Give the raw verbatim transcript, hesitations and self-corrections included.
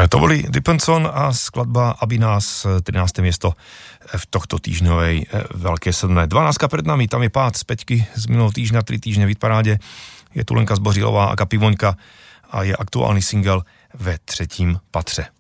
To boli Dippenson a skladba Aby nás, trináste miesto v tohto týždňovej veľké sedmé. dvanáctka pred nami, tam je pád z peťky z minulého týždňa, tri týždne v hitparáde. Je tu Lenka Zbořilová a Kapivoňka a je aktuálny single ve třetím patře.